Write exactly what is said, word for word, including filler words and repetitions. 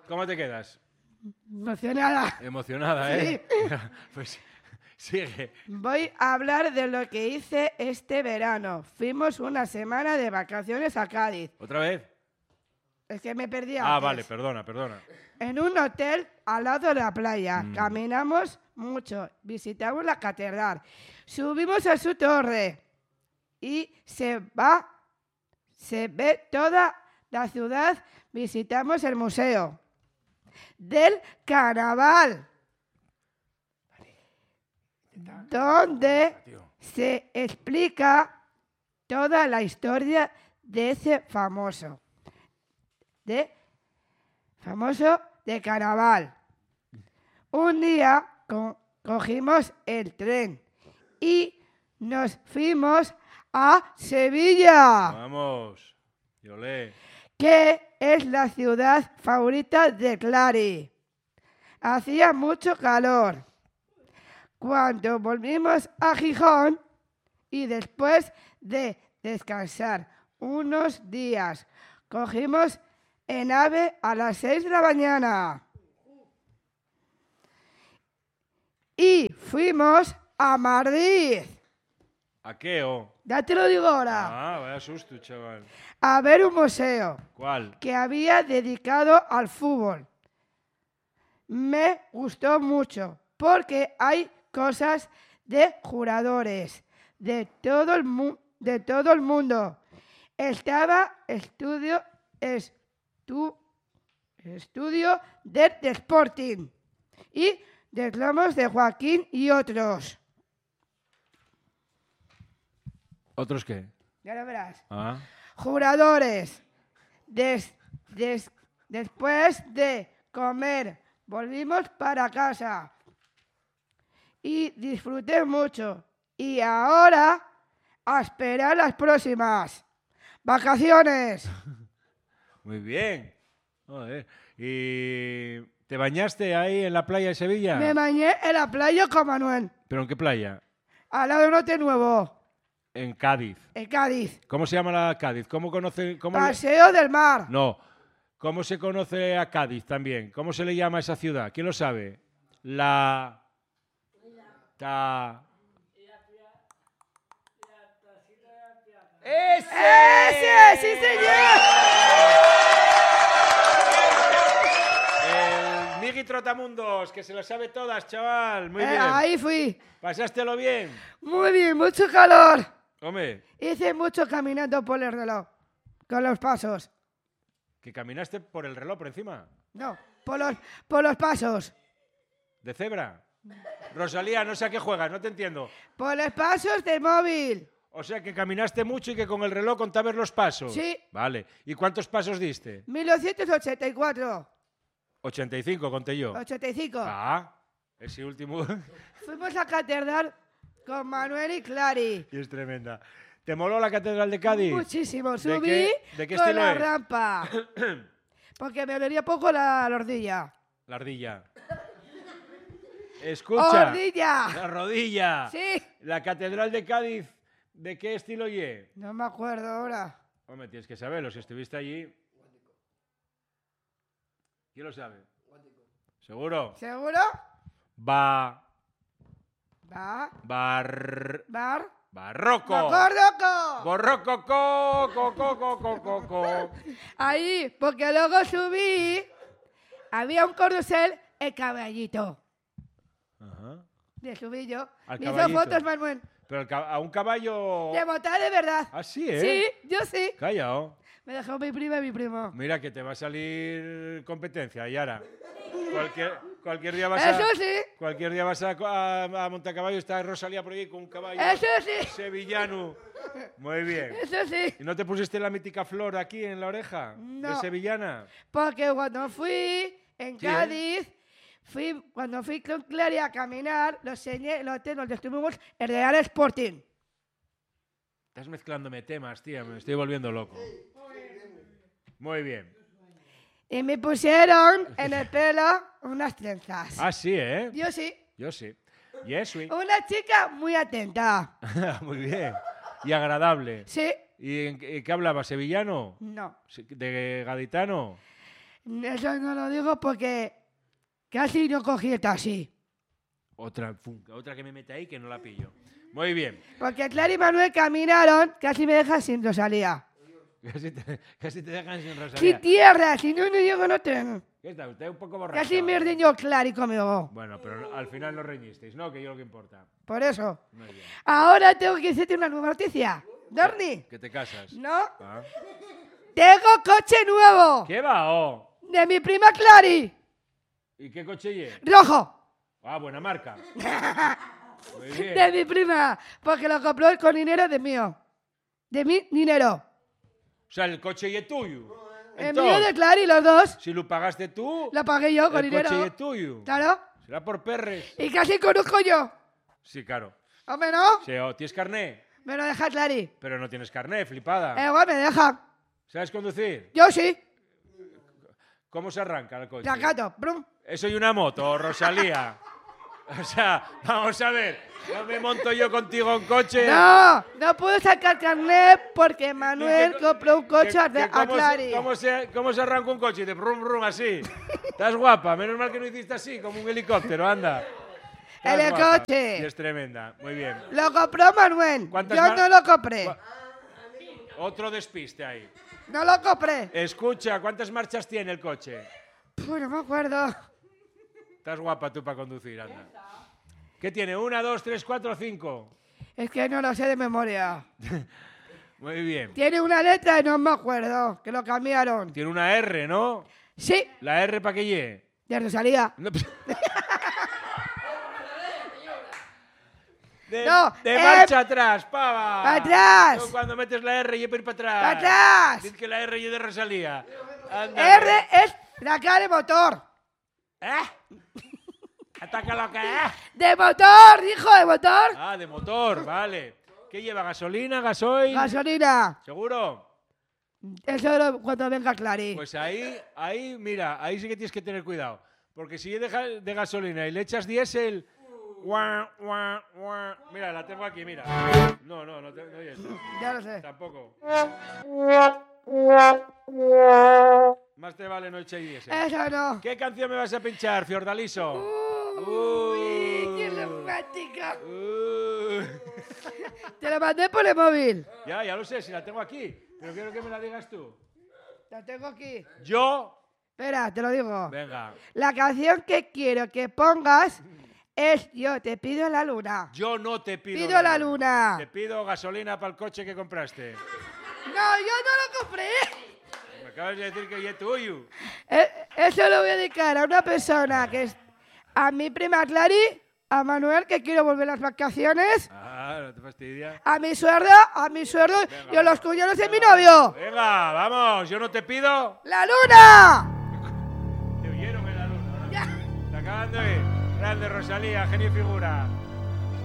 ¿Cómo te quedas? Emocionada. Emocionada, ¿eh? Sí. Pues sigue. Voy a hablar de lo que hice este verano. Fuimos una semana de vacaciones a Cádiz. ¿Otra vez? Es que me perdí Ah, antes. vale, perdona, perdona. En un hotel al lado de la playa. Mm. Caminamos mucho. Visitamos la catedral. Subimos a su torre. Y se va, se ve toda la ciudad. Visitamos el museo del carnaval, donde se explica toda la historia de ese famoso, de famoso de carnaval. Un día co- cogimos el tren y nos fuimos a Sevilla, Vamos. Yo le. que es la ciudad favorita de Clary. Hacía mucho calor. Cuando volvimos a Gijón y después de descansar unos días, cogimos en AVE a las seis de la mañana y fuimos a Madrid. ¿A qué o? Ya te lo digo ahora. Ah, vaya susto, chaval. A ver un museo ¿Cuál? que había dedicado al fútbol. Me gustó mucho porque hay cosas de jugadores de todo el, mu- de todo el mundo. Estaba estudio, estu- estudio del de Sporting y de globos de Joaquín y otros. ¿Otros qué? Ya lo verás. Ah. Jugadores. Des- des- después de comer, volvimos para casa y disfruté mucho. Y ahora a esperar las próximas vacaciones. Muy bien. Joder. ¿Y te bañaste ahí en la playa de Sevilla? Me bañé en la playa con Manuel, ¿Pero en qué playa? al lado de un hotel nuevo, En Cádiz. en Cádiz. ¿Cómo se llama la Cádiz? ¿Cómo conoce? Cómo le- Paseo del mar. No. ¿Cómo se conoce a Cádiz también? ¿Cómo se le llama a esa ciudad? ¿Quién lo sabe? La... Ta... ¡Ese! ¡Ese! ¡Sí, señor! El Migui Trotamundos, que se lo sabe todas, chaval. Muy Eh, bien. ahí fui. ¿Pasástelo bien? Muy bien, mucho calor. Hombre, Hice mucho caminando por el reloj, con los pasos. que caminaste por el reloj por encima. No, por los, por los pasos. ¿De cebra? Rosalía, no sé a qué juegas, no te entiendo. Por los pasos del móvil. O sea, que caminaste mucho y que con el reloj contabas los pasos. Sí. Vale. ¿Y cuántos pasos diste? mil novecientos ochenta y cuatro. ochenta y cinco, conté yo. ochenta y cinco. Ah, ese último... Fuimos a catedral con Manuel y Clary. y es tremenda. ¿Te moló la Catedral de Cádiz? Muchísimo. ¿De Subí qué- de qué con estilo la es? rampa. Porque me dolía poco la, la rodilla. La ardilla. Escucha. ¡Ardilla! La rodilla. Sí. La Catedral de Cádiz, ¿de qué estilo ye? No me acuerdo ahora. Hombre, tienes que saberlo, si estuviste allí. ¿Quién lo sabe? ¿Seguro? ¿Seguro? Va... Va. Bar... Bar. Barroco. ¡Barroco! Borroco, co, co, co, co, co, co, co. Ahí, porque luego subí. Había un carrusel, el caballito. Ajá. Le subí yo. Al Me hizo caballito. fotos, Manuel. Pero el ca- a un caballo... De montar de verdad. Ah, sí, ¿eh? Sí, yo sí. Callao. Me dejó mi prima y mi primo. Mira que te va a salir competencia, Yara. Cualquier, cualquier día vas a... Eso sí, Cualquier día vas a, a, a Montacaballo, está Rosalía por ahí con un caballo eso sí, sevillano. Muy bien. eso sí. ¿Y no te pusiste la mítica flor aquí en la oreja? De No. sevillana. Porque cuando fui en Sí, ¿eh? Cádiz, fui, cuando fui con Clary a caminar, lo enseñé, el hotel donde estuvimos, el Real Sporting. Estás mezclándome temas, tía, me estoy volviendo loco. Muy bien. Y me pusieron en el pelo unas trenzas. Ah, sí, ¿eh? Yo sí. Yo sí. Yes, oui. Una chica muy atenta. Muy bien. Y agradable. Sí, ¿Y en, en qué hablaba? ¿Sevillano? no. ¿De gaditano? Eso no lo digo porque casi no cogí el taxi. Otra, fum, otra que me mete ahí que no la pillo. Muy bien. Porque Clara y Manuel caminaron, casi me dejan sin Rosalía. Casi te, casi te dejan sin Rosalía. Sin tierra, si no, no digo no tengo. ¿Qué está? Usted un poco borracho. Casi me riñó Clara y conmigo. Bueno, pero al final no reñisteis, ¿no? Que yo lo que importa. Por eso. Muy bien. Ahora tengo que decirte una nueva noticia. Dorni. Que te casas. No. Ah. Tengo coche nuevo. ¿Qué va? Oh. De mi prima Clary. ¿Y qué coche lleva? Rojo. Ah, buena marca. Muy bien. De mi prima. Porque lo compró con dinero de mío. De mi dinero. O sea, el coche y es tuyo. El mío de Clary, los dos. Si lo pagaste tú, Lo pagué yo con el dinero. coche y es tuyo. Claro. Será por perres. Y casi conozco yo. Sí, claro. Hombre, ¿no? Sí, oh, ¿tienes carné? Me lo deja Clary. Pero no tienes carné, flipada. Eh, igual me deja. ¿Sabes conducir? Yo sí. ¿Cómo se arranca el coche? Sacato. Brum. Eso y una moto, Rosalía. O sea, vamos a ver. No me monto yo contigo en coche. No, no puedo sacar carnet porque Manuel ¿Qué- compró un coche que- a, que a cómo, Clary. se, cómo, se, ¿Cómo se arranca un coche? De brum brum así. Estás guapa. Menos mal que no hiciste así, como un helicóptero, anda. Estás El guapa. coche. Y es tremenda. Muy bien. Lo compró Manuel. ¿Cuántas Yo mar- no lo compré. Cua- Otro despiste ahí. No lo compré. Escucha, ¿cuántas marchas tiene el coche? Pues no me acuerdo. Estás guapa tú para conducir, anda. ¿Qué tiene? ¿Una, dos, tres, cuatro, cinco? Es que no lo sé de memoria. Muy bien. Tiene una letra y no me acuerdo. Que lo cambiaron. Tiene una R, ¿no? Sí, ¿La R para qué lleve? de Rosalía. No, pues- De, No, de eh, marcha atrás, pava. pa' atrás. Tú cuando metes la R y para ir para atrás. ¡Para atrás! Diz que la R y de Rosalía. Anda. R es la cara de motor. ¿Eh? Ataca lo que es. ¡De motor, hijo de motor! Ah, de motor, vale. ¿Qué lleva? ¿Gasolina, gasoil? Gasolina. ¿Seguro? Eso lo- cuando venga Clary. Pues ahí, ahí, mira, ahí sí que tienes que tener cuidado. Porque si es de, ga- de gasolina y le echas diésel... guau, guau, guau. Mira, la tengo aquí, mira. No, no, no, te, no hay esta. Ya lo sé. Tampoco. Más te vale no echar diésel. Eso no. ¿Qué canción me vas a pinchar, Fiordaliso? Uy, qué Uh. romántica. Uh. Te lo mandé por el móvil. Ya, ya lo sé, si la tengo aquí. Pero quiero que me la digas tú. La tengo aquí. Yo... Espera, te lo digo. Venga. La canción que quiero que pongas es Yo te pido la luna. Yo no te pido... Pido la luna. Te pido gasolina para el coche que compraste. No, yo no lo compré. Me acabas de decir que ya es tuyo. Eh, Eso lo voy a dedicar a una persona que es a mi prima Clary, a Manuel, que quiero volver las vacaciones, Ah, no te fastidia. a mi suegro, a mi suegro Venga, y a los vamos. cuñados de mi novio. Venga, vamos, yo no te pido. ¡La luna! Te oyeron en la luna. Ya. Te acaban de oír. Grande Rosalía, genio y figura.